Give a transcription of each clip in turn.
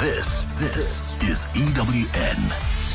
This is EWN.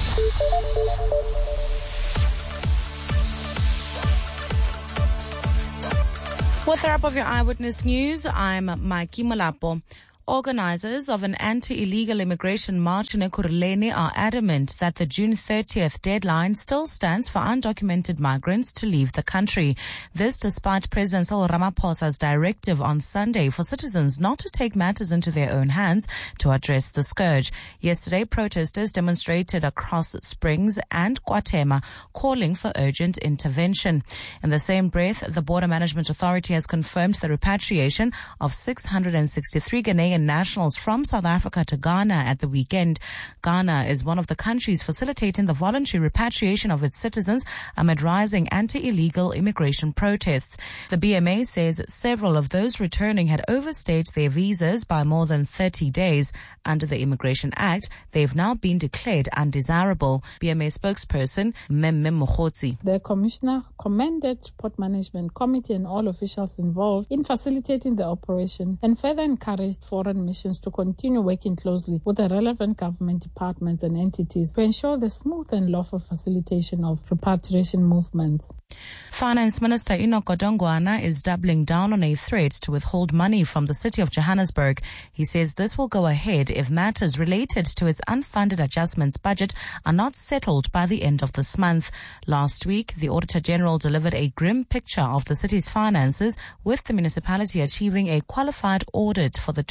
With the wrap of your Eyewitness News, I'm Maiki Malapo. Organizers of an anti-illegal immigration march in Ekurhuleni are adamant that the June 30th deadline still stands for undocumented migrants to leave the country. This despite President Cyril Ramaphosa's directive on Sunday for citizens not to take matters into their own hands to address the scourge. Yesterday, protesters demonstrated across Springs and Guatema, calling for urgent intervention. In the same breath, the Border Management Authority has confirmed the repatriation of 663 Ghanaian nationals from South Africa to Ghana at the weekend. Ghana is one of the countries facilitating the voluntary repatriation of its citizens amid rising anti-illegal immigration protests. The BMA says several of those returning had overstayed their visas by more than 30 days. Under the Immigration Act, they've now been declared undesirable. BMA spokesperson Memme Mokhotsi. The Commissioner commended Port Management Committee and all officials involved in facilitating the operation and further encouraged foreign missions to continue working closely with the relevant government departments and entities to ensure the smooth and lawful facilitation of repatriation movements. Finance Minister Enoch Godongwana is doubling down on a threat to withhold money from the city of Johannesburg. He says this will go ahead if matters related to its unfunded adjustments budget are not settled by the end of this month. Last week, the Auditor General delivered a grim picture of the city's finances, with the municipality achieving a qualified audit for the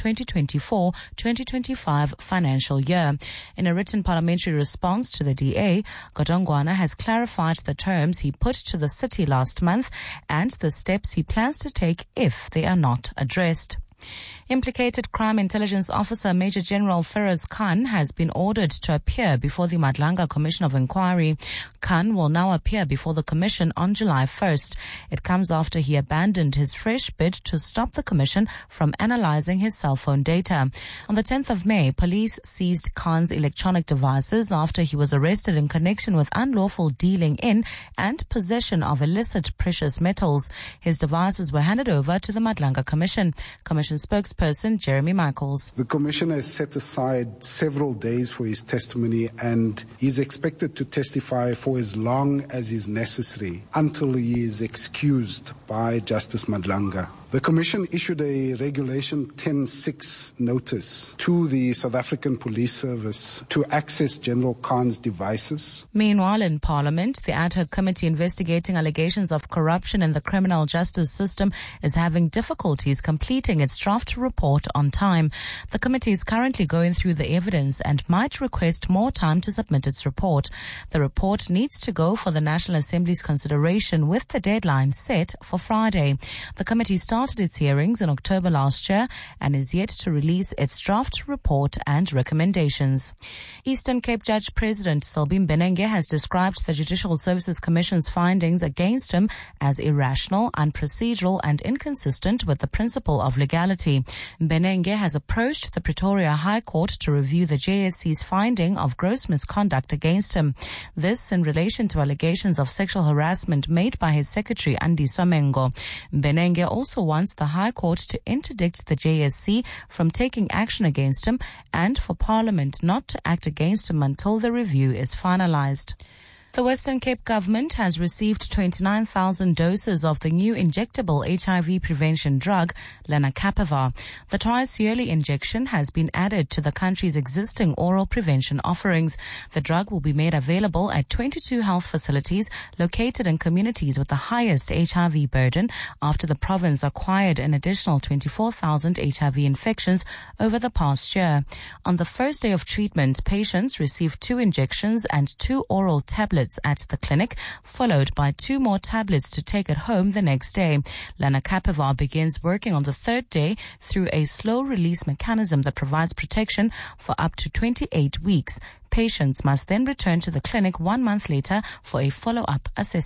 2024-2025 financial year. In a written parliamentary response to the DA, Godongwana has clarified the terms he put to the city last month and the steps he plans to take if they are not addressed. Implicated Crime Intelligence Officer Major General Feroz Khan has been ordered to appear before the Madlanga Commission of Inquiry. Khan will now appear before the commission on July 1st. It comes after he abandoned his fresh bid to stop the commission from analyzing his cell phone data. On the 10th of May, police seized Khan's electronic devices after he was arrested in connection with unlawful dealing in and possession of illicit precious metals. His devices were handed over to the Madlanga Commission. Commission spokesperson Jeremy Michaels. The Commissioner has set aside several days for his testimony and he's expected to testify for as long as is necessary until he is excused by Justice Madlanga. The Commission issued a Regulation 10.6 notice to the South African Police Service to access General Khan's devices. Meanwhile, in Parliament, the ad hoc committee investigating allegations of corruption in the criminal justice system is having difficulties completing its draft report on time. The committee is currently going through the evidence and might request more time to submit its report. The report needs to go for the National Assembly's consideration with the deadline set for Friday. The committee started its hearings in October last year and is yet to release its draft report and recommendations. Eastern Cape Judge President Selbin Benenge has described the Judicial Services Commission's findings against him as irrational, unprocedural and inconsistent with the principle of legality. Benenge has approached the Pretoria High Court to review the JSC's finding of gross misconduct against him. This in relation to allegations of sexual harassment made by his secretary Andiswa Mengo. Benenge also wants the High Court to interdict the JSC from taking action against him and for Parliament not to act against him until the review is finalized. The Western Cape government has received 29,000 doses of the new injectable HIV prevention drug, lenacapavir. The twice-yearly injection has been added to the country's existing oral prevention offerings. The drug will be made available at 22 health facilities located in communities with the highest HIV burden after the province acquired an additional 24,000 HIV infections over the past year. On the first day of treatment, patients received 2 injections and 2 oral tablets at the clinic, followed by 2 more tablets to take at home the next day. Lenacapavir begins working on the 3rd day through a slow-release mechanism that provides protection for up to 28 weeks. Patients must then return to the clinic 1 month later for a follow-up assessment.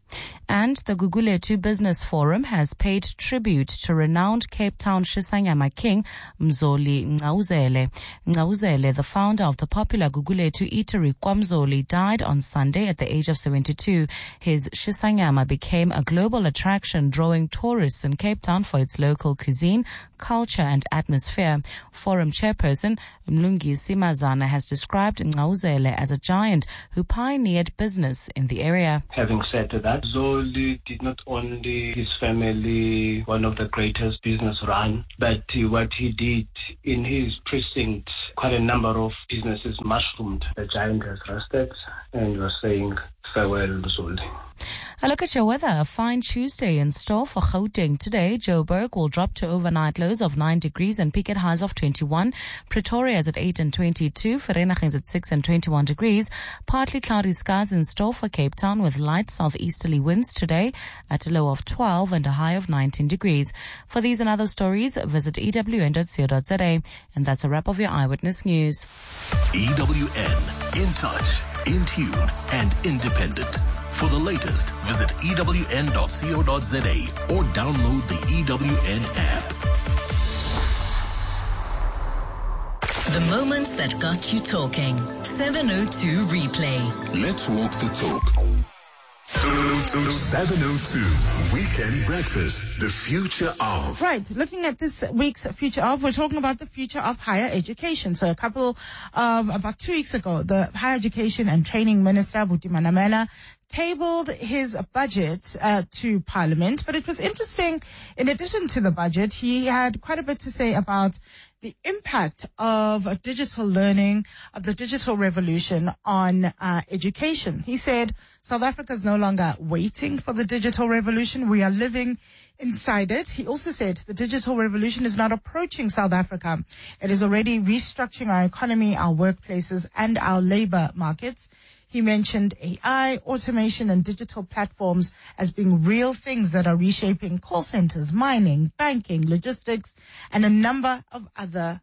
And the Gugulethu Business Forum has paid tribute to renowned Cape Town Shisanyama king Mzoli Ngqawuzele. Ngqawuzele, the founder of the popular Gugulethu eatery KwaMzoli, died on Sunday at the age of 72. His Shisanyama became a global attraction, drawing tourists in Cape Town for its local cuisine, culture and atmosphere. Forum chairperson Mlungisi Mazana has described Ngqawuzele as a giant who pioneered business in the area. Having said that, Zoli did not only his family one of the greatest business run, but what he did in his precinct, quite a number of businesses mushroomed. The giant has rested and was saying farewell, Zoli. A look at your weather. A fine Tuesday in store for Gauteng today. Joburg will drop to overnight lows of 9 degrees and peak at highs of 21. Pretoria is at 8 and 22. Vereeniging is at 6 and 21 degrees. Partly cloudy skies in store for Cape Town with light southeasterly winds today at a low of 12 and a high of 19 degrees. For these and other stories, visit ewn.co.za. And that's a wrap of your Eyewitness News. EWN, in touch, in tune, and independent. For the latest, visit ewn.co.za or download the EWN app. The moments that got you talking. 702 Replay. Let's walk the talk. 702 Weekend Breakfast, the future of. Right, looking at this week's future of, we're talking about the future of higher education. So about 2 weeks ago, the Higher Education and Training Minister, Buti Manamela, tabled his budget to Parliament. But it was interesting, in addition to the budget, he had quite a bit to say about the impact of digital learning, of the digital revolution on education. He said South Africa is no longer waiting for the digital revolution. We are living inside it. He also said the digital revolution is not approaching South Africa. It is already restructuring our economy, our workplaces, and our labor markets. He mentioned AI, automation, and digital platforms as being real things that are reshaping call centers, mining, banking, logistics, and a number of other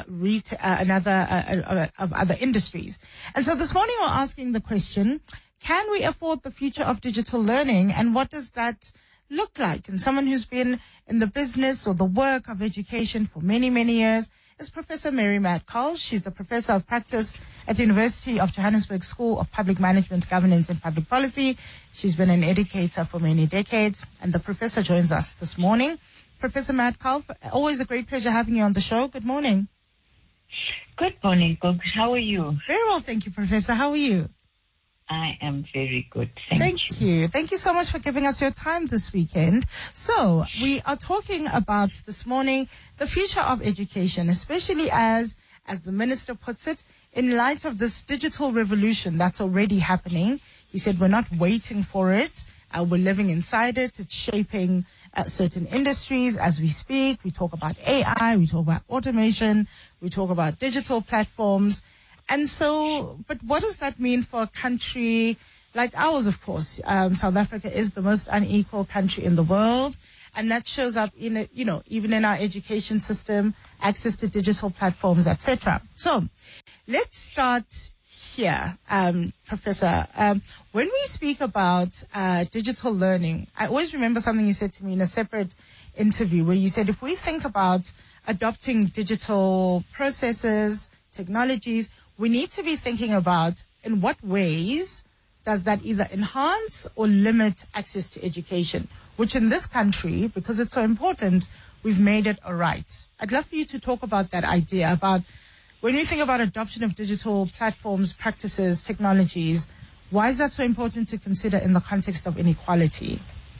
other industries. And so this morning we're asking the question: can we afford the future of digital learning, and what does that look like? And someone who's been in the business or the work of education for many, many years is Professor Mary Madkowell. She's the Professor of Practice at the University of Johannesburg School of Public Management, Governance and Public Policy. She's been an educator for many decades, and the professor joins us this morning. Professor Madkowell, always a great pleasure having you on the show. Good morning. Good morning, Gogs. How are you? Very well, thank you, Professor. How are you? I am very good. Thank you. Thank you so much for giving us your time this weekend. So we are talking about this morning the future of education, especially as the minister puts it, in light of this digital revolution that's already happening. He said we're not waiting for it. We're living inside it. It's shaping certain industries as we speak. We talk about AI. We talk about automation. We talk about digital platforms. And so, but what does that mean for a country like ours, of course? South Africa is the most unequal country in the world. And that shows up in, even in our education system, access to digital platforms, etc. So let's start here, Professor. When we speak about digital learning, I always remember something you said to me in a separate interview where you said if we think about adopting digital processes, technologies, we need to be thinking about in what ways does that either enhance or limit access to education, which in this country, because it's so important, we've made it a right. I'd love for you to talk about that idea, about when you think about adoption of digital platforms, practices, technologies, why is that so important to consider in the context of inequality?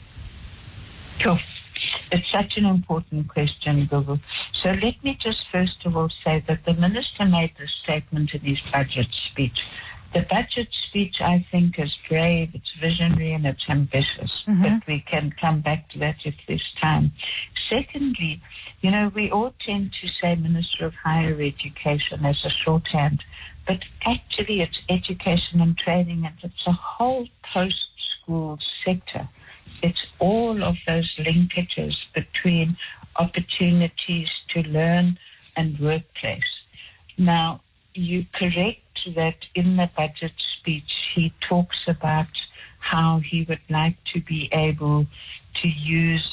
Sure. It's such an important question, Google. So let me just first of all say that the minister made this statement in his budget speech. The budget speech, I think, is brave, it's visionary, and it's ambitious. Mm-hmm. But we can come back to that if there's time. Secondly, we all tend to say Minister of Higher Education as a shorthand, but actually it's education and training, and it's a whole post-school sector. It's all of those linkages between opportunities to learn and workplace. Now, you correct that in the budget speech he talks about how he would like to be able to use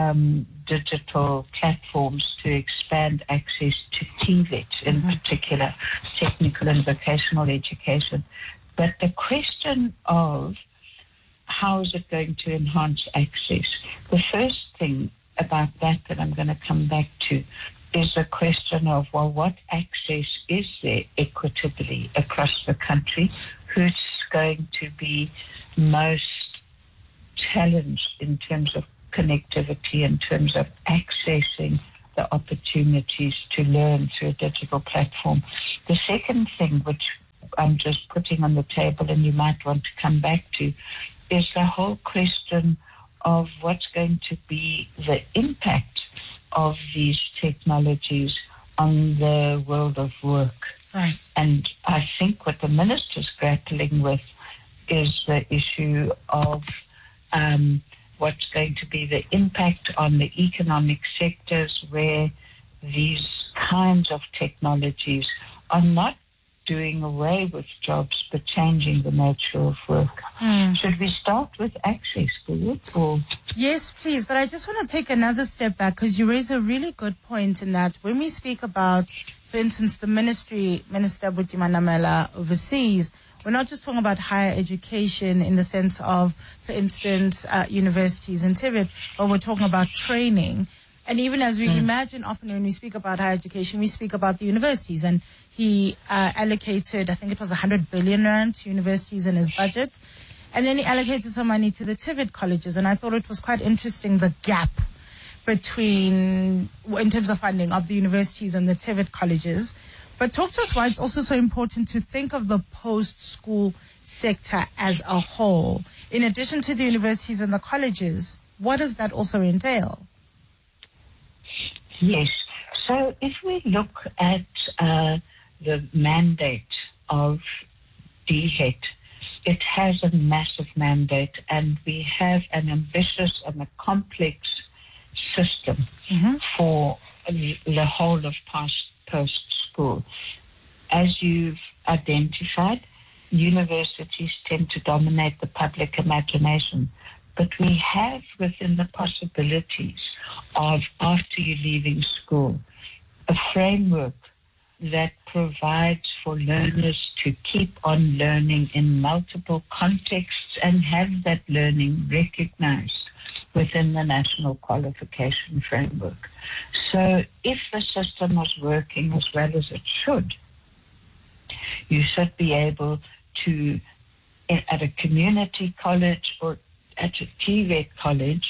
digital platforms to expand access to TVET, in particular, technical and vocational education. But the question of how is it going to enhance access, the first thing about that I'm going to come back to is a question of, well, what access is there equitably across the country? Who's going to be most challenged in terms of connectivity, in terms of accessing the opportunities to learn through a digital platform? The second thing, which I'm just putting on the table and you might want to come back to, is the whole question of what's going to be the impact of these technologies on the world of work. Right. And I think what the minister's grappling with is the issue of what's going to be the impact on the economic sectors where these kinds of technologies are not doing away with jobs but changing the nature of work. Should we start with access, or? Yes, please. But I just want to take another step back because you raise a really good point in that when we speak about, for instance, the Minister Buti Manamela overseas, we're not just talking about higher education in the sense of, for instance, universities in TVET, but we're talking about training. And even as we imagine, often when we speak about higher education, we speak about the universities. And he allocated, I think it was 100 billion rand to universities in his budget. And then he allocated some money to the TVET colleges. And I thought it was quite interesting, the gap between, in terms of funding of the universities and the TVET colleges. But talk to us why it's also so important to think of the post-school sector as a whole. In addition to the universities and the colleges, what does that also entail? Yes. So if we look at the mandate of DHET, it has a massive mandate, and we have an ambitious and a complex system for the whole of post-school. As you've identified, universities tend to dominate the public imagination, but we have within the possibilities of, after you're leaving school, a framework that provides for learners to keep on learning in multiple contexts and have that learning recognized within the national qualification framework. So if the system was working as well as it should, you should be able to, at a community college or at a TVET college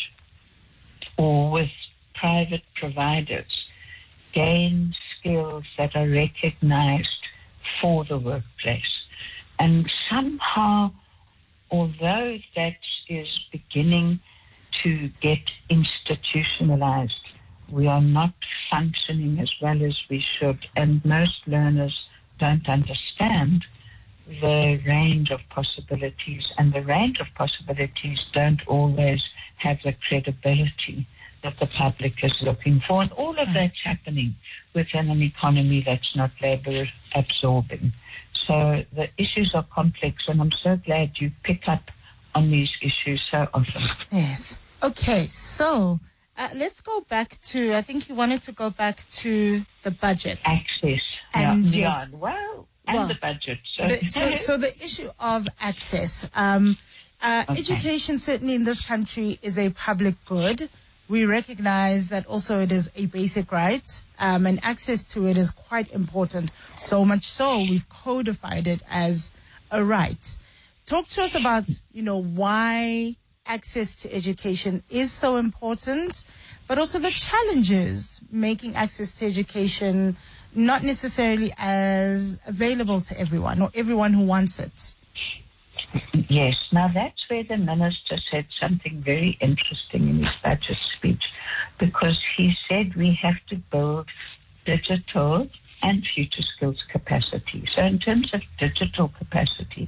or with private providers, gain skills that are recognized for the workplace. And somehow, although that is beginning to get institutionalized, we are not functioning as well as we should, and most learners don't understand the range of possibilities, and the range of possibilities don't always have the credibility that the public is looking for. And all of that's happening within an economy that's not labor absorbing. So the issues are complex, and I'm so glad you pick up on these issues so often. Yes. Okay, so let's go back to, I think you wanted to go back to the budget. Access. And yes. And the budget. So the issue of access. Education certainly in this country is a public good. We recognize that also it is a basic right, and access to it is quite important. So much so we've codified it as a right. Talk to us about, why access to education is so important, but also the challenges making access to education not necessarily as available to everyone or everyone who wants it. Yes. Now, that's where the minister said something very interesting in his budget speech, because he said we have to build digital and future skills capacity. So in terms of digital capacity,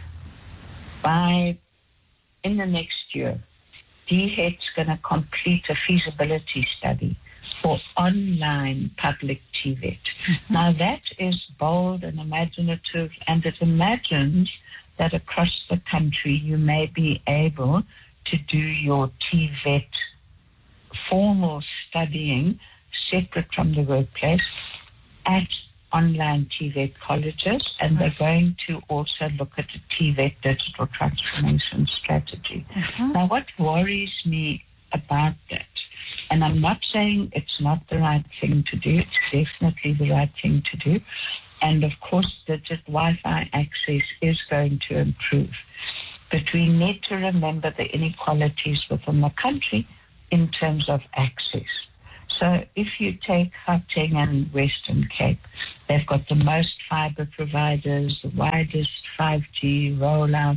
in the next year, DHET's going to complete a feasibility study for online public TVET. Now, that is bold and imaginative, and it imagines that across the country you may be able to do your TVET formal studying separate from the workplace at online TVET colleges, and they're going to also look at a TVET digital transformation strategy. Now, what worries me about that, and I'm not saying it's not the right thing to do, it's definitely the right thing to do, and of course Wi-Fi access is going to improve. But we need to remember the inequalities within the country in terms of access. So if you take Gauteng and Western Cape, they've got the most fiber providers, the widest 5G rollout.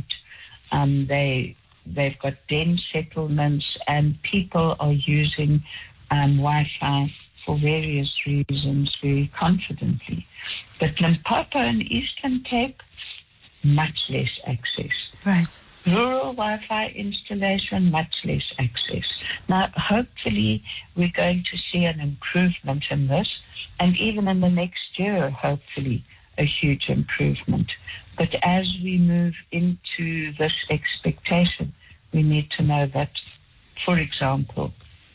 They've got dense settlements, and people are using Wi-Fi for various reasons very confidently. But Limpopo and Eastern Cape, much less access. Right. Rural Wi-Fi installation, much less access. Now, hopefully, we're going to see an improvement in this, and even in the next year, hopefully, a huge improvement. But as we move into this expectation, we need to know that, for example,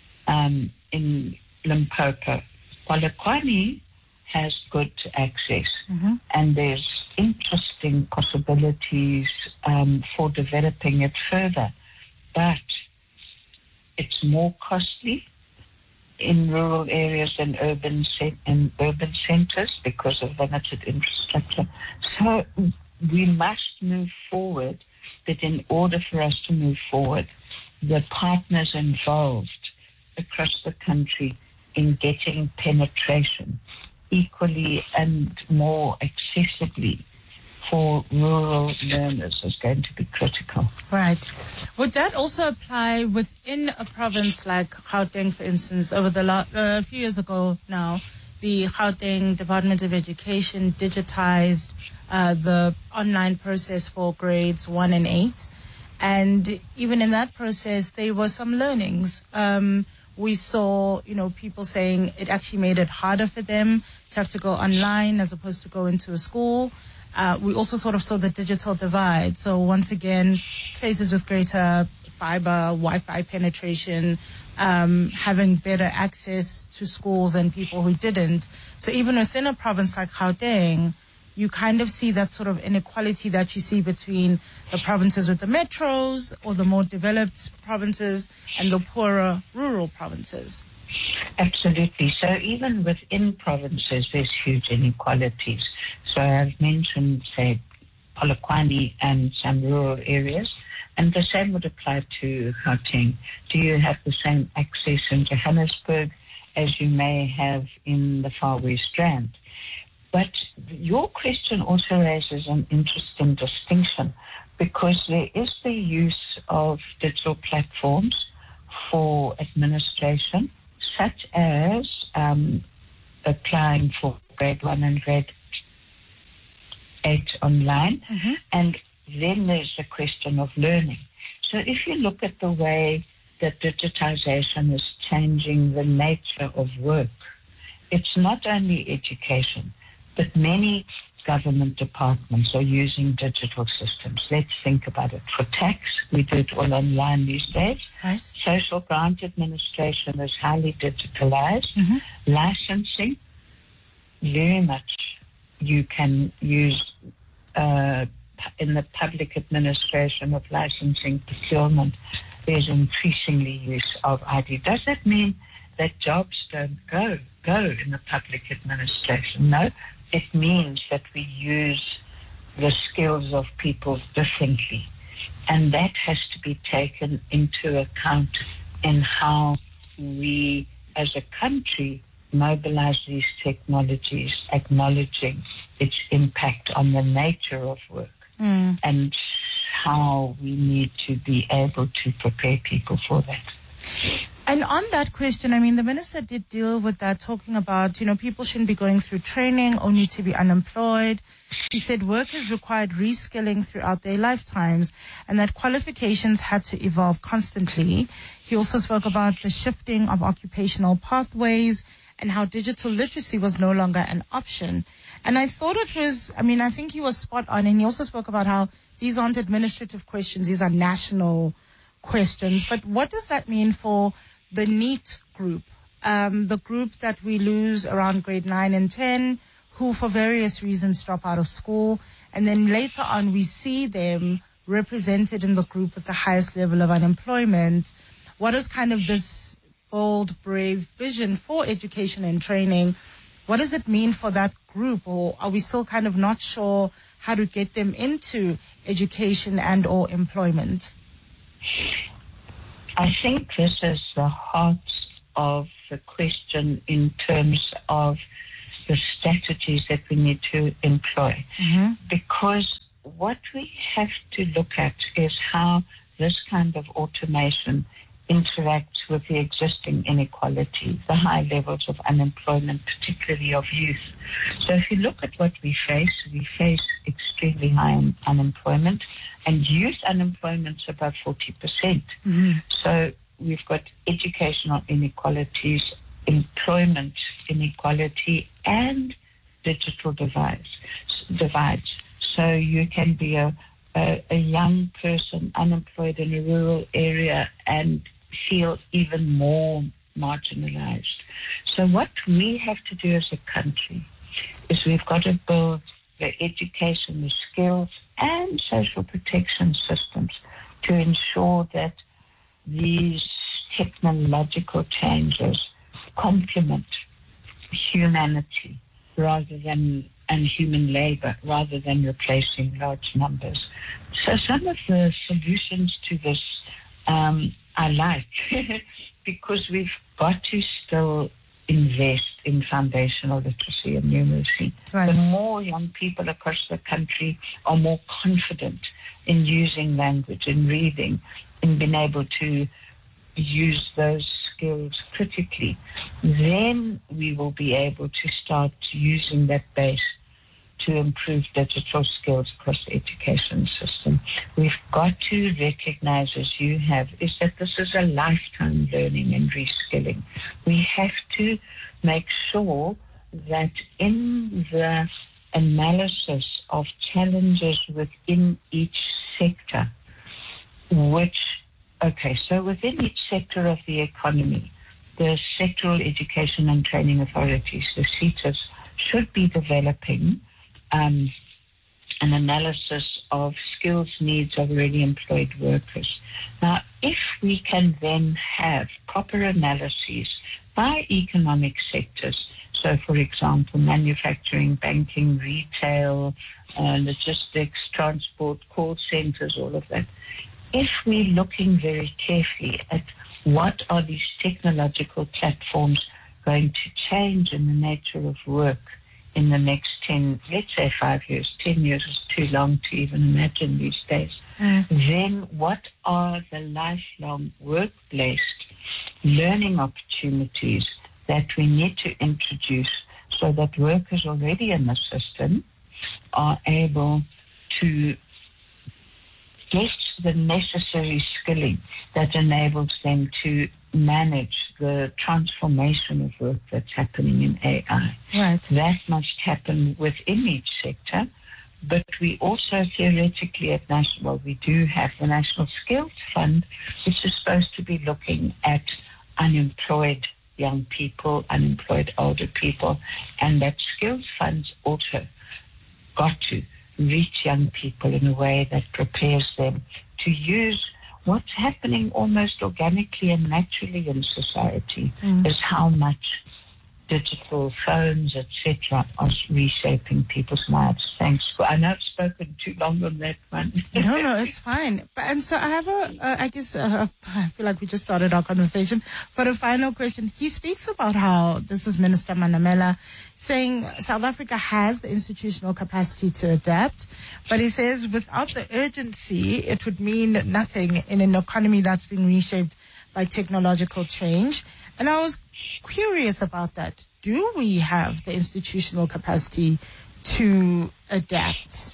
in Limpopo, Polokwane has good access, and there's interesting possibilities for developing it further, but it's more costly in rural areas than urban centers because of limited infrastructure. So we must move forward, but in order for us to move forward, the partners involved across the country in getting penetration equally and more accessibly for rural learners is going to be critical. Right. Would that also apply within a province like Gauteng, for instance? Over a few years ago now, the Gauteng Department of Education digitized the online process for grades 1 and 8. And even in that process, there were some learnings. We saw, people saying it actually made it harder for them to have to go online as opposed to go into a school. We also sort of saw the digital divide. So once again, places with greater fiber, Wi-Fi penetration, having better access to schools than people who didn't. So even within a province like Gauteng, you kind of see that sort of inequality that you see between the provinces with the metros or the more developed provinces and the poorer rural provinces. Absolutely. So even within provinces, there's huge inequalities. So I've mentioned, say, Polokwane and some rural areas, and the same would apply to Gauteng. Do you have the same access in Johannesburg as you may have in the Far West Rand? But your question also raises an interesting distinction, because there is the use of digital platforms for administration, such as applying for grade 1 and grade 8 online. And then there's the question of learning. So if you look at the way that digitization is changing the nature of work, it's not only education, but many government departments are using digital systems. Let's think about it. For tax, we do it all online these days. Right. Social grant administration is highly digitalized. Licensing, very much you can use in the public administration of licensing, procurement. There's increasingly use of ID. Does that mean that jobs don't go in the public administration? No. It means that we use the skills of people differently. And that has to be taken into account in how we, as a country, mobilize these technologies, acknowledging its impact on the nature of work and how we need to be able to prepare people for that. And on that question, the minister did deal with that, talking about, people shouldn't be going through training only to be unemployed. He said workers required reskilling throughout their lifetimes and that qualifications had to evolve constantly. He also spoke about the shifting of occupational pathways and how digital literacy was no longer an option. And I thought it was, I think he was spot on. And he also spoke about how these aren't administrative questions, these are national questions. But what does that mean for the NEET group, the group that we lose around grade 9 and 10, who for various reasons drop out of school, and then later on we see them represented in the group with the highest level of unemployment? What is kind of this bold, brave vision for education and training? What does it mean for that group, or are we still kind of not sure how to get them into education and or employment? I think this is the heart of the question in terms of the strategies that we need to employ. Because what we have to look at is how this kind of automation interacts with the existing inequality, the high levels of unemployment, particularly of youth. So if you look at what we face extremely high unemployment, and youth unemployment is about 40%. So we've got educational inequalities, employment inequality, and digital divides. So you can be a young person unemployed in a rural area and feel even more marginalized. So what we have to do as a country is we've got to build the education, the skills, and social protection systems to ensure that these technological changes complement humanity and human labor rather than replacing large numbers. So some of the solutions to this I like because we've got to still invest in foundational literacy and numeracy. Right. The more young people across the country are more confident in using language, in reading, in being able to use those skills critically, then we will be able to start using that base to improve digital skills across the education system. We've got to recognize, as you have, is that this is a lifetime learning and reskilling. We have to make sure that in the analysis of challenges within each sector, so within each sector of the economy, the sectoral education and training authorities, the SETAs, should be developing an analysis of skills needs of already employed workers. Now, if we can then have proper analyses by economic sectors, so for example, manufacturing, banking, retail, logistics, transport, call centers, all of that, if we're looking very carefully at what are these technological platforms going to change in the nature of work in the next 10, let's say 5 years, 10 years is too long to even imagine these days, then what are the lifelong work-based learning opportunities that we need to introduce so that workers already in the system are able to get the necessary skilling that enables them to manage the transformation of work that's happening in AI. Right. That must happen within each sector, but we also theoretically at we do have the National Skills Fund, which is supposed to be looking at unemployed young people, unemployed older people, and that skills fund's also got to reach young people in a way that prepares them to use what's happening almost organically and naturally in society, is how much digital phones, etc., are reshaping people's lives. Thanks. I know I've spoken too long on that one. No, it's fine. And so I have I feel like we just started our conversation, but a final question. He speaks about how, this is Minister Manamela, saying South Africa has the institutional capacity to adapt, but he says without the urgency, it would mean nothing in an economy that's being reshaped by technological change. And I was curious about that. Do we have the institutional capacity to adapt?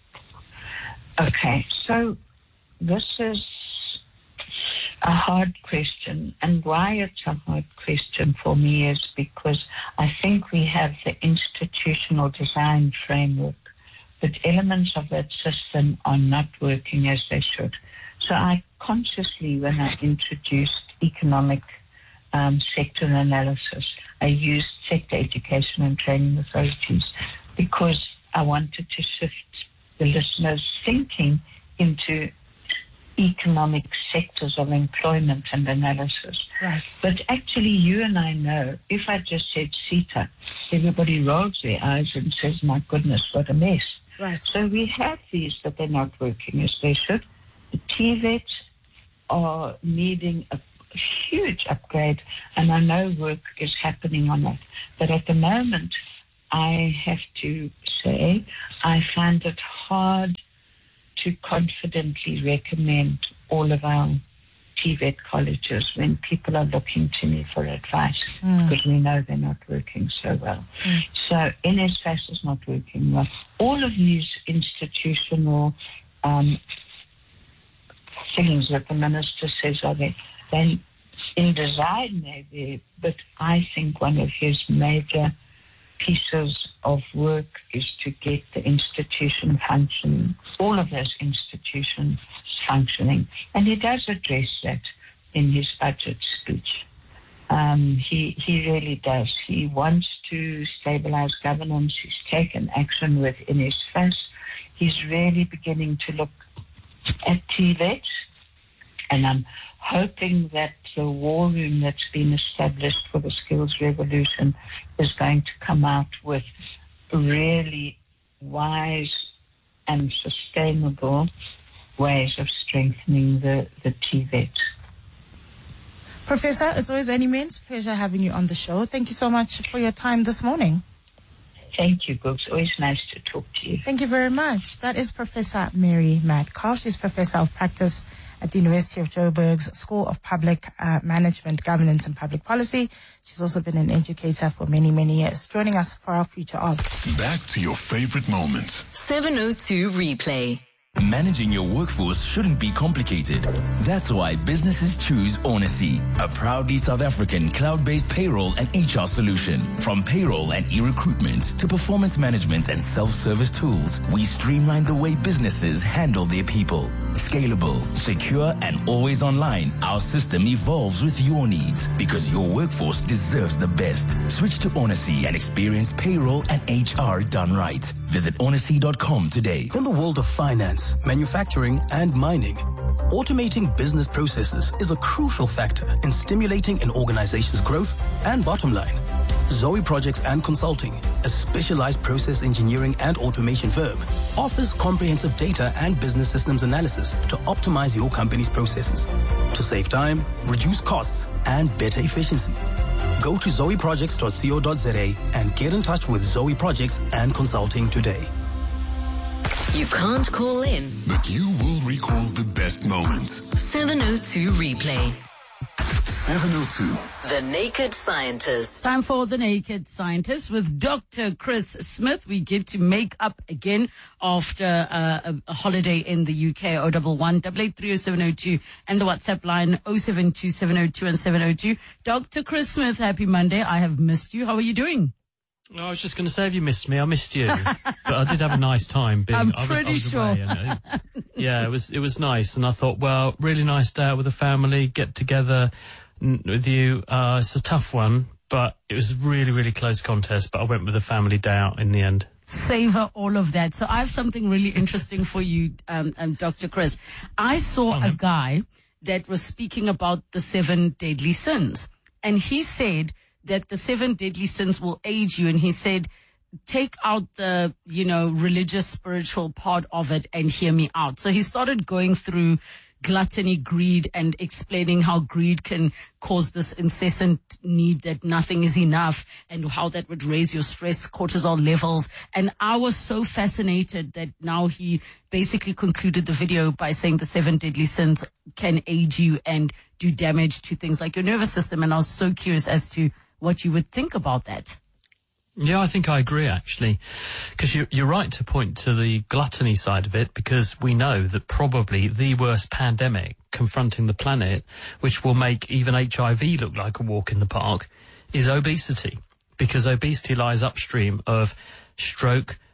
Okay, so this is a hard question, and why it's a hard question for me is because I think we have the institutional design framework but elements of that system are not working as they should. So I consciously, when I introduced economic sector analysis, I used sector education and training authorities because I wanted to shift the listeners' thinking into economic sectors of employment and analysis. Right. But actually, you and I know, if I just said CETA, everybody rolls their eyes and says, my goodness, what a mess. Right. So we have these, but they're not working as they should. The TVET are needing a huge upgrade, and I know work is happening on that. But at the moment, I have to say, I find it hard to confidently recommend all of our TVET colleges when people are looking to me for advice because we know they're not working so well. So NSFAS is not working well. All of these institutional things that the minister says are there, then in design they're there, but I think one of his major pieces of work is to get the institution functioning, all of those institutions functioning. And he does address that in his budget speech. He really does. He wants to stabilize governance. He's taken action with NSFAS. He's really beginning to look at TVET. And I'm hoping that the war room that's been established for the skills revolution is going to come out with really wise and sustainable ways of strengthening the TVET. Professor, it's always an immense pleasure having you on the show. Thank you so much for your time this morning. Thank you, Googs. Always nice to talk to you. Thank you very much. That is Professor Mary Madkoff. She's Professor of Practice at the University of Joburg's School of Public Management, Governance and Public Policy. She's also been an educator for many, many years. Joining us for our Future Of. Back to your favorite moments. 702 Replay. Managing your workforce shouldn't be complicated. That's why businesses choose Onacy, a proudly South African cloud-based payroll and HR solution. From payroll and e-recruitment to performance management and self-service tools, we streamline the way businesses handle their people. Scalable, secure, and always online, our system evolves with your needs because your workforce deserves the best. Switch to Onacy and experience payroll and HR done right. Visit onacy.com today. In the world of finance, manufacturing, and mining, automating business processes is a crucial factor in stimulating an organization's growth and bottom line. Zoe Projects and Consulting, a specialized process engineering and automation firm, offers comprehensive data and business systems analysis to optimize your company's processes, to save time, reduce costs, and better efficiency. Go to zoeprojects.co.za and get in touch with Zoe Projects and Consulting today. You can't call in, but you will recall the best moments. 702 Replay. 702. The Naked Scientist. Time for The Naked Scientist with Dr. Chris Smith. We get to make up again after a holiday in the UK. 011 8830702 and the WhatsApp line 072702 and 702. Dr. Chris Smith, happy Monday. I have missed you. How are you doing? Oh, I was just going to say, have you missed me? I missed you, but I did have a nice time. I'm pretty sure. And, yeah, it was nice, and I thought, well, really nice day out with the family, get together with you. It's a tough one, but it was a really, really close contest. But I went with the family day out in the end. Savor all of that. So I have something really interesting for you, Dr. Chris. I saw a guy that was speaking about the 7 deadly sins, and he said that the 7 deadly sins will age you. And he said, take out the, religious, spiritual part of it and hear me out. So he started going through gluttony, greed, and explaining how greed can cause this incessant need that nothing is enough and how that would raise your stress, cortisol levels. And I was so fascinated that now he basically concluded the video by saying the 7 deadly sins can age you and do damage to things like your nervous system. And I was so curious as to what you would think about that. Yeah, I think I agree, actually, because you're right to point to the gluttony side of it, because we know that probably the worst pandemic confronting the planet, which will make even HIV look like a walk in the park, is obesity, because obesity lies upstream of stroke,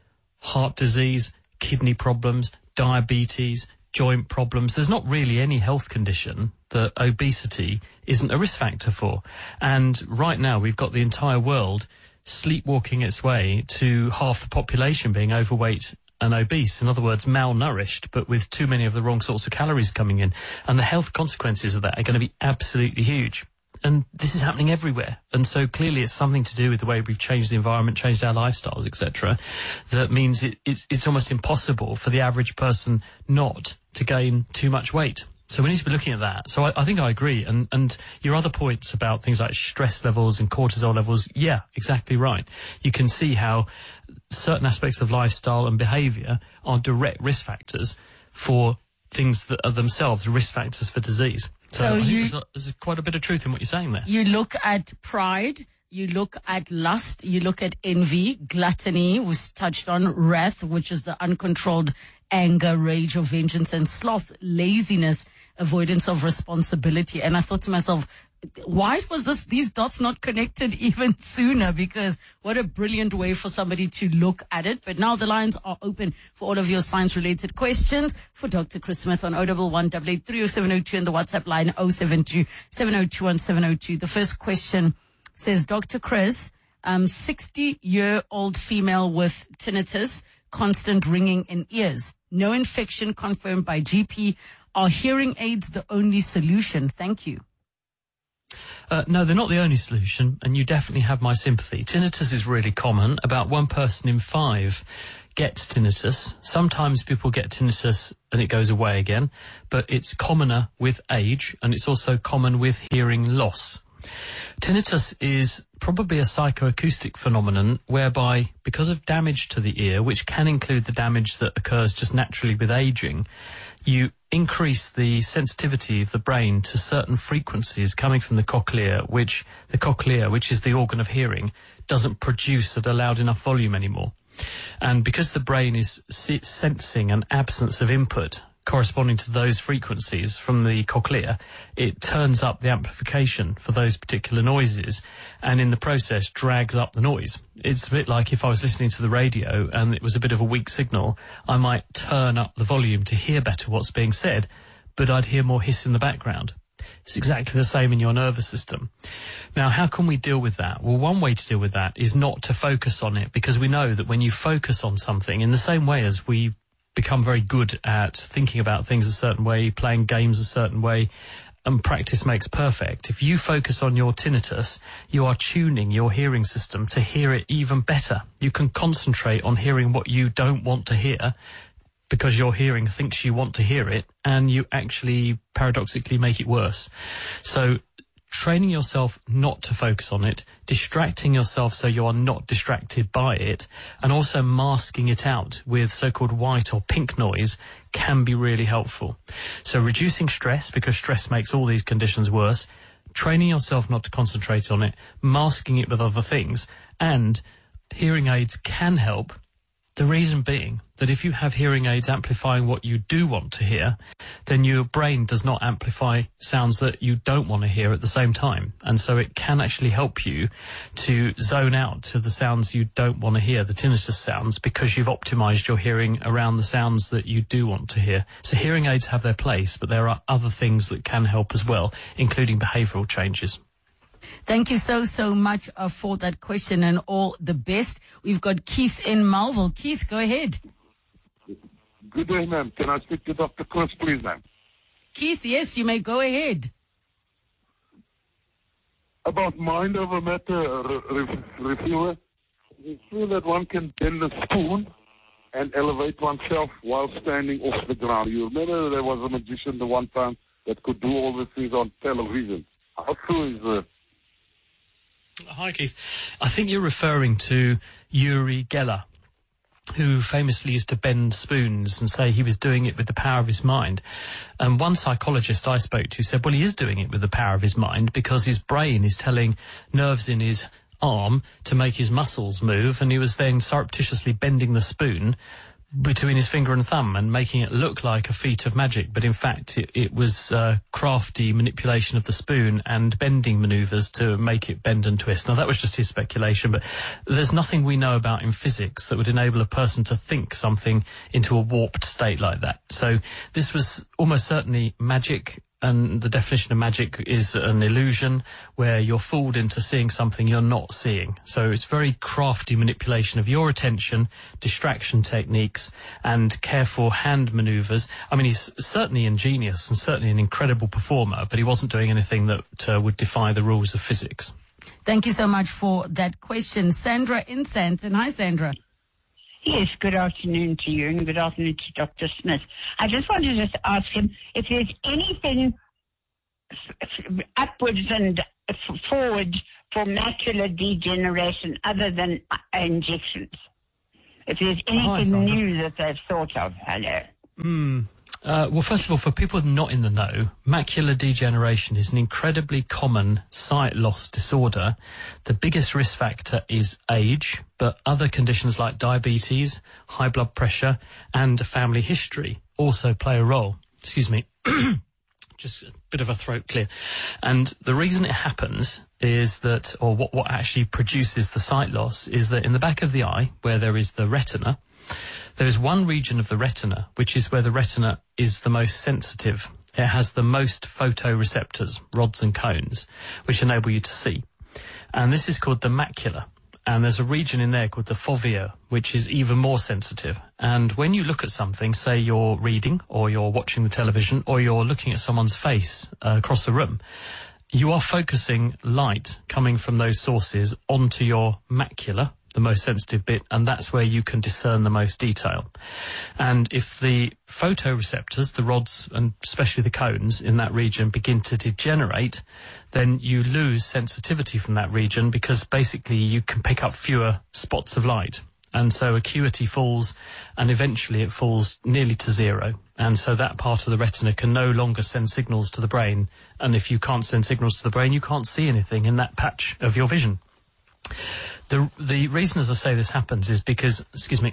heart disease, kidney problems, diabetes, joint problems. There's not really any health condition that obesity isn't a risk factor for. And right now we've got the entire world sleepwalking its way to half the population being overweight and obese. In other words, malnourished, but with too many of the wrong sorts of calories coming in. And the health consequences of that are going to be absolutely huge. And this is happening everywhere. And so clearly it's something to do with the way we've changed the environment, changed our lifestyles, etc. That means it's almost impossible for the average person not to gain too much weight. So we need to be looking at that. So I think I agree. And your other points about things like stress levels and cortisol levels, yeah, exactly right. You can see how certain aspects of lifestyle and behaviour are direct risk factors for things that are themselves risk factors for disease. So there's quite a bit of truth in what you're saying there. You look at pride, you look at lust, you look at envy, gluttony was touched on, wrath, which is the uncontrolled anger, rage or vengeance, and sloth, laziness, avoidance of responsibility. And I thought to myself, why was these dots not connected even sooner? Because what a brilliant way for somebody to look at it. But now the lines are open for all of your science-related questions for Dr. Chris Smith on 011-883-0702 and the WhatsApp line 072-702-1702. The first question says, Dr. Chris, 60-year-old female with tinnitus, constant ringing in ears, no infection confirmed by GP. Are hearing aids the only solution? Thank you. No, they're not the only solution, and you definitely have my sympathy. Tinnitus is really common. About 1 person in 5 gets tinnitus. Sometimes people get tinnitus and it goes away again, but it's commoner with age, and it's also common with hearing loss. Tinnitus is probably a psychoacoustic phenomenon whereby, because of damage to the ear, which can include the damage that occurs just naturally with aging, you increase the sensitivity of the brain to certain frequencies coming from the cochlea, which is the organ of hearing, doesn't produce at a loud enough volume anymore. And because the brain is sensing an absence of input corresponding to those frequencies from the cochlea, it turns up the amplification for those particular noises, and in the process drags up the noise. It's a bit like if I was listening to the radio and it was a bit of a weak signal, I might turn up the volume to hear better what's being said, but I'd hear more hiss in the background. It's exactly the same in your nervous system. Now, how can we deal with that? Well, one way to deal with that is not to focus on it, because we know that when you focus on something, in the same way as we become very good at thinking about things a certain way, playing games a certain way, and practice makes perfect. If you focus on your tinnitus, you are tuning your hearing system to hear it even better. You can concentrate on hearing what you don't want to hear because your hearing thinks you want to hear it, and you actually paradoxically make it worse. So training yourself not to focus on it, distracting yourself so you are not distracted by it, and also masking it out with so-called white or pink noise can be really helpful. So reducing stress, because stress makes all these conditions worse, training yourself not to concentrate on it, masking it with other things, and hearing aids can help. The reason being that if you have hearing aids amplifying what you do want to hear, then your brain does not amplify sounds that you don't want to hear at the same time. And so it can actually help you to zone out to the sounds you don't want to hear, the tinnitus sounds, because you've optimized your hearing around the sounds that you do want to hear. So hearing aids have their place, but there are other things that can help as well, including behavioral changes. Thank you so much for that question, and all the best. We've got Keith in Melville. Keith, go ahead. Good day, ma'am. Can I speak to Dr. Chris, please, ma'am? Keith, yes, you may go ahead. About mind over matter reviewer, we feel that one can bend a spoon and elevate oneself while standing off the ground. You remember there was a magician the one time that could do all these things on television. How true is that? Hi, Keith. I think you're referring to Uri Geller, who famously used to bend spoons and say he was doing it with the power of his mind. And one psychologist I spoke to said, well, he is doing it with the power of his mind because his brain is telling nerves in his arm to make his muscles move, and he was then surreptitiously bending the spoon between his finger and thumb and making it look like a feat of magic, but in fact it was crafty manipulation of the spoon and bending manoeuvres to make it bend and twist. Now that was just his speculation, but there's nothing we know about in physics that would enable a person to think something into a warped state like that. So this was almost certainly magic. And the definition of magic is an illusion where you're fooled into seeing something you're not seeing. So it's very crafty manipulation of your attention, distraction techniques, and careful hand manoeuvres. I mean, he's certainly ingenious and certainly an incredible performer, but he wasn't doing anything that would defy the rules of physics. Thank you so much for that question. Sandra in Sandton. Hi, Sandra. Yes, good afternoon to you and good afternoon to Dr. Smith. I just wanted to just ask him if there's anything upwards and forward for macular degeneration other than injections. If there's anything new that they've thought of. Hello. Well, first of all, for people not in the know, macular degeneration is an incredibly common sight loss disorder. The biggest risk factor is age, but other conditions like diabetes, high blood pressure, and a family history also play a role. Excuse me. Just a bit of a throat clear. And the reason it happens is that, or what actually produces the sight loss, is that in the back of the eye, where there is the retina, there is one region of the retina, which is where the retina is the most sensitive. It has the most photoreceptors, rods and cones, which enable you to see. And this is called the macula. And there's a region in there called the fovea, which is even more sensitive. And when you look at something, say you're reading, or you're watching the television, or you're looking at someone's face across the room, you are focusing light coming from those sources onto your macula, the most sensitive bit, and that's where you can discern the most detail. And if the photoreceptors, the rods and especially the cones in that region begin to degenerate, then you lose sensitivity from that region because basically you can pick up fewer spots of light. And so acuity falls, and eventually it falls nearly to zero. And so that part of the retina can no longer send signals to the brain. And if you can't send signals to the brain, you can't see anything in that patch of your vision. The reason, as I say, this happens is because,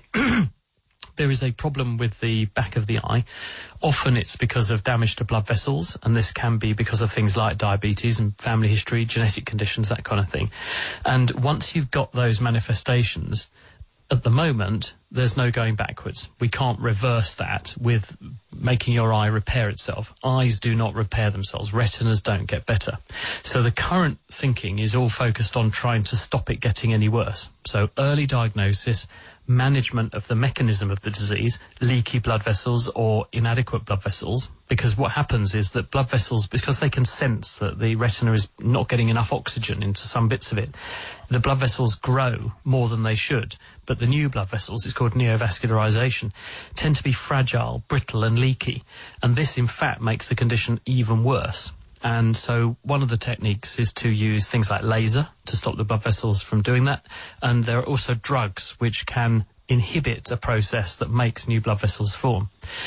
there is a problem with the back of the eye. Often it's because of damage to blood vessels, and this can be because of things like diabetes and family history, genetic conditions, that kind of thing. And once you've got those manifestations, at the moment, there's no going backwards. We can't reverse that with making your eye repair itself. Eyes do not repair themselves. Retinas don't get better. So the current thinking is all focused on trying to stop it getting any worse. So early diagnosis, management of the mechanism of the disease, leaky blood vessels or inadequate blood vessels, because what happens is that blood vessels, because they can sense that the retina is not getting enough oxygen into some bits of it, the blood vessels grow more than they should, but the new blood vessels, it's called neovascularization, tend to be fragile, brittle and leaky, and this in fact makes the condition even worse. And so one of the techniques is to use things like laser to stop the blood vessels from doing that. And there are also drugs which can inhibit a process that makes new blood vessels form.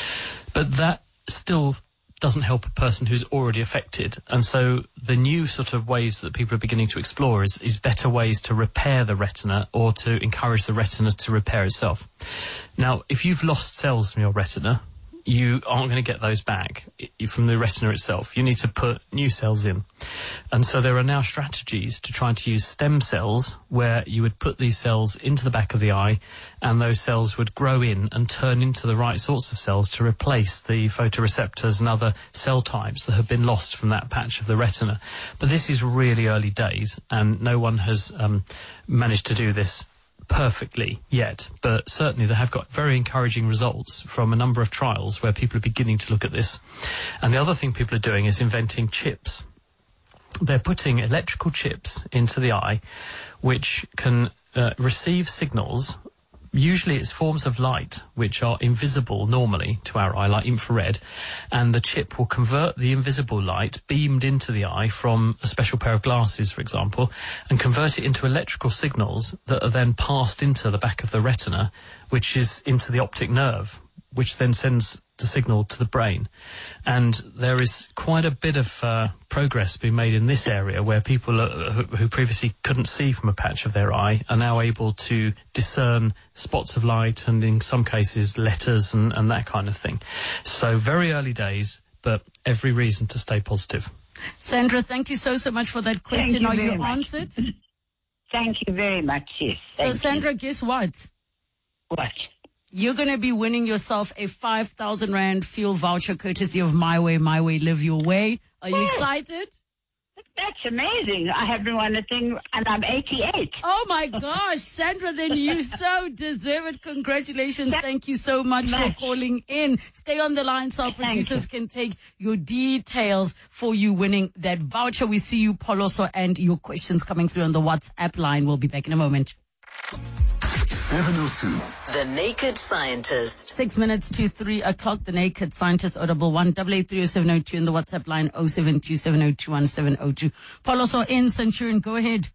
But that still doesn't help a person who's already affected. And so the new sort of ways that people are beginning to explore is better ways to repair the retina or to encourage the retina to repair itself. Now, if you've lost cells from your retina, you aren't going to get those back from the retina itself. You need to put new cells in. And so there are now strategies to try to use stem cells where you would put these cells into the back of the eye and those cells would grow in and turn into the right sorts of cells to replace the photoreceptors and other cell types that have been lost from that patch of the retina. But this is really early days and no one has managed to do this perfectly yet, but certainly they have got very encouraging results from a number of trials where people are beginning to look at this. And the other thing people are doing is inventing chips. They're putting electrical chips into the eye which can receive signals. Usually it's forms of light which are invisible normally to our eye, like infrared, and the chip will convert the invisible light beamed into the eye from a special pair of glasses, for example, and convert it into electrical signals that are then passed into the back of the retina, which is into the optic nerve, which then sends the signal to the brain. And there is quite a bit of progress being made in this area where people who previously couldn't see from a patch of their eye are now able to discern spots of light and in some cases letters and that kind of thing. So very early days, but every reason to stay positive. Sandra, thank you so much for that question. Are you answered? Thank you very much, yes. So Sandra, guess what? What? You're going to be winning yourself a 5,000 Rand fuel voucher courtesy of My Way, Live Your Way. Are you excited? That's amazing. I haven't won a thing and I'm 88. Oh my gosh, Sandra, then you so deserve it. Congratulations. Thank you so much for calling in. Stay on the line so our producers can take your details for you winning that voucher. We see you, Pholoso, and your questions coming through on the WhatsApp line. We'll be back in a moment. 702. The Naked Scientist. 6 minutes to 3 o'clock. The Naked Scientist, 011-883-0702 and the WhatsApp line 072-702-1702. Pholoso in Centurion, go ahead.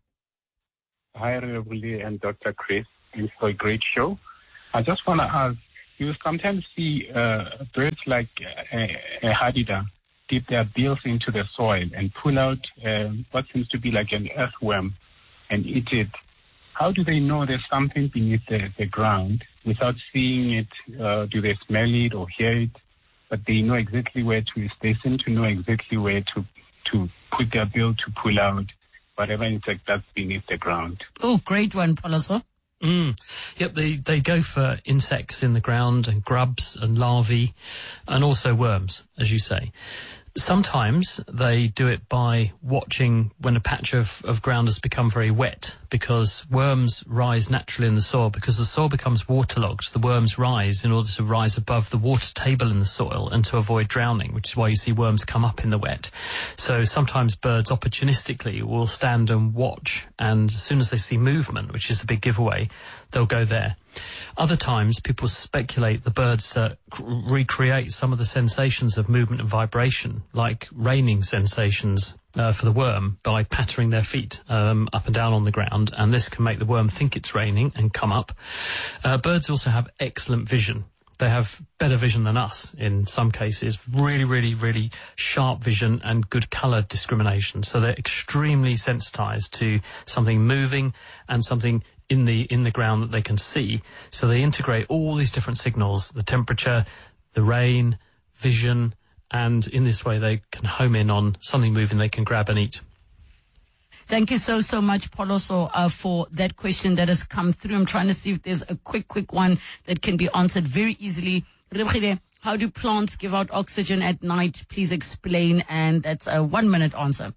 Hi, Rebuli and Dr. Chris. Thanks for a great show. I just want to ask, you sometimes see birds like a hadida dip their bills into the soil and pull out what seems to be like an earthworm and eat it. How do they know there's something beneath the ground without seeing it? Do they smell it or hear it? But they know exactly where to. They seem to know exactly where to put their bill to pull out whatever insect that's beneath the ground. Oh, great one, Pholoso. Yep, they go for insects in the ground and grubs and larvae and also worms, as you say. Sometimes they do it by watching when a patch of ground has become very wet, because worms rise naturally in the soil. Because the soil becomes waterlogged, the worms rise in order to rise above the water table in the soil and to avoid drowning, which is why you see worms come up in the wet. So sometimes birds opportunistically will stand and watch, and as soon as they see movement, which is the big giveaway, they'll go there. Other times, people speculate the birds recreate some of the sensations of movement and vibration, like raining sensations for the worm, by pattering their feet up and down on the ground, and this can make the worm think it's raining and come up. Birds also have excellent vision. They have better vision than us in some cases, really, really, really sharp vision and good colour discrimination. So they're extremely sensitised to something moving and something in the ground that they can see. So they integrate all these different signals, the temperature, the rain, vision, and in this way they can home in on something moving they can grab and eat. Thank you so much, Pholoso, for that question that has come through. I'm trying to see if there's a quick one that can be answered very easily. How do plants give out oxygen at night? Please explain. And that's a 1 minute answer.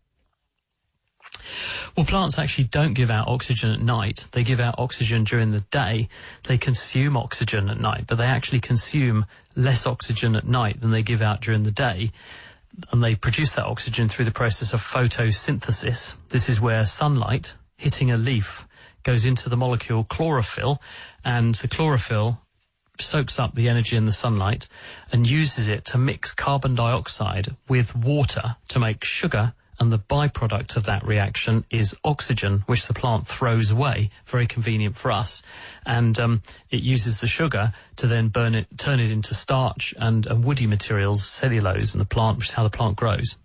Well, plants actually don't give out oxygen at night. They give out oxygen during the day. They consume oxygen at night, but they actually consume less oxygen at night than they give out during the day. And they produce that oxygen through the process of photosynthesis. This is where sunlight hitting a leaf goes into the molecule chlorophyll, and the chlorophyll soaks up the energy in the sunlight and uses it to mix carbon dioxide with water to make sugar. And the byproduct of that reaction is oxygen, which the plant throws away, very convenient for us. And it uses the sugar to then turn it into starch and woody materials, cellulose in the plant, which is how the plant grows.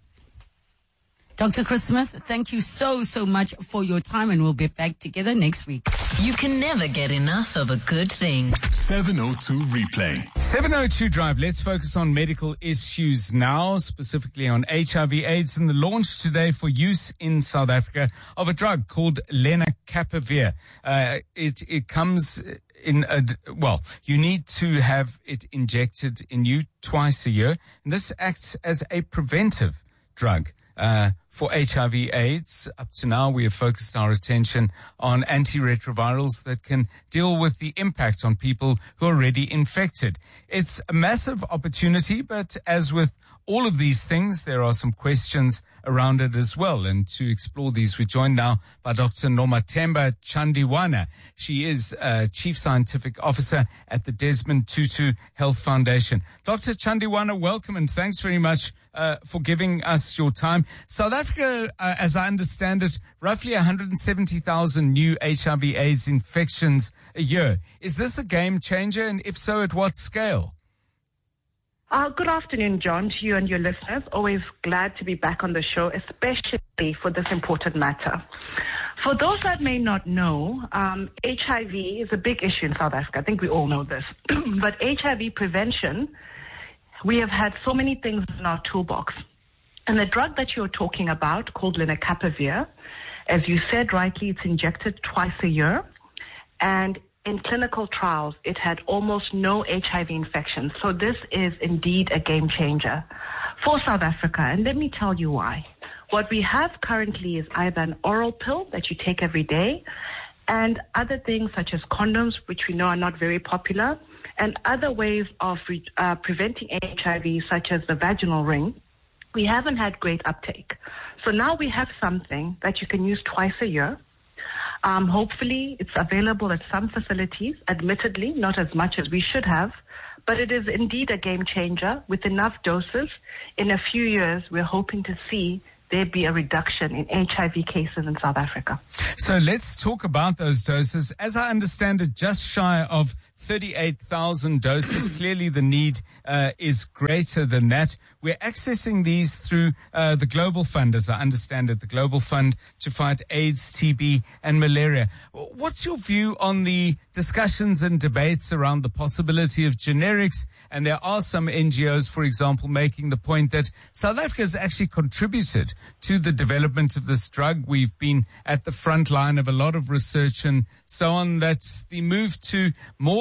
Dr. Chris Smith, thank you so much for your time, and we'll be back together next week. You can never get enough of a good thing. 702 Replay. 702 Drive. Let's focus on medical issues now, specifically on HIV/AIDS, and the launch today for use in South Africa of a drug called lenacapavir. It comes in you need to have it injected in you twice a year, and this acts as a preventive drug. For HIV/AIDS, up to now, we have focused our attention on antiretrovirals that can deal with the impact on people who are already infected. It's a massive opportunity, but as with all of these things, there are some questions around it as well. And to explore these, we're joined now by Dr. Nomathemba Chandiwana. She is Chief Scientific Officer at the Desmond Tutu Health Foundation. Dr. Chandiwana, welcome, and thanks very much for giving us your time. South Africa, as I understand it, roughly 170,000 new HIV/AIDS infections a year. Is this a game changer, and if so, at what scale? Good afternoon, John, to you and your listeners. Always glad to be back on the show, especially for this important matter. For those that may not know, HIV is a big issue in South Africa. I think we all know this. But HIV prevention, we have had so many things in our toolbox. And the drug that you're talking about, called lenacapavir, as you said rightly, it's injected twice a year. And in clinical trials, it had almost no HIV infections. So this is indeed a game changer for South Africa. And let me tell you why. What we have currently is either an oral pill that you take every day and other things such as condoms, which we know are not very popular, and other ways of preventing HIV, such as the vaginal ring. We haven't had great uptake. So now we have something that you can use twice a year. Hopefully, it's available at some facilities, admittedly, not as much as we should have, but it is indeed a game changer. With enough doses, in a few years, we're hoping to see there be a reduction in HIV cases in South Africa. So let's talk about those doses. As I understand it, just shy of 38,000 doses. Clearly the need is greater than that. We're accessing these through the Global Fund, as I understand it, the Global Fund to fight AIDS, TB, and malaria. What's your view on the discussions and debates around the possibility of generics? And there are some NGOs, for example, making the point that South Africa has actually contributed to the development of this drug. We've been at the front line of a lot of research and so on. That's the move to more